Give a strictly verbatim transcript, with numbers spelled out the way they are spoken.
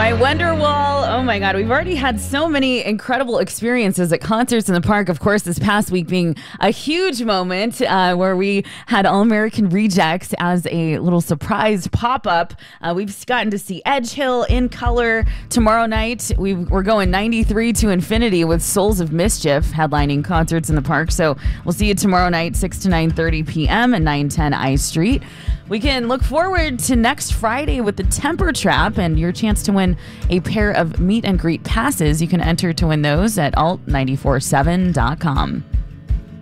by Wonderwall. Oh my God, we've already had so many incredible experiences at concerts in the park. Of course, this past week being a huge moment uh, where we had All American Rejects as a little surprise pop-up. Uh, we've gotten to see Edge Hill in color. Tomorrow night, we we're going ninety-three to infinity with Souls of Mischief headlining concerts in the park. So we'll see you tomorrow night, six to nine thirty p.m. at nine ten I Street. We can look forward to next Friday with the Temper Trap and your chance to win a pair of meet and greet passes. You can enter to win those at alt nine four seven dot com.